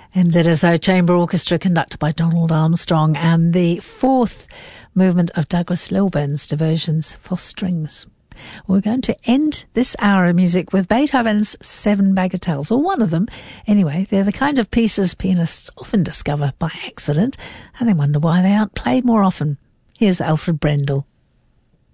NZSO Chamber Orchestra conducted by Donald Armstrong, and the fourth movement of Douglas Lilburn's Diversions for Strings. We're going to end this hour of music with Beethoven's Seven Bagatelles, or one of them. Anyway, they're the kind of pieces pianists often discover by accident, and they wonder why they aren't played more often. Here's Alfred Brendel.